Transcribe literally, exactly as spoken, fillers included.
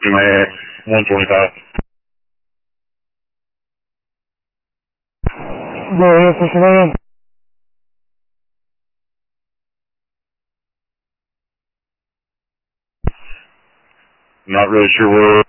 one twenty-five. Go ahead for command. Not really sure where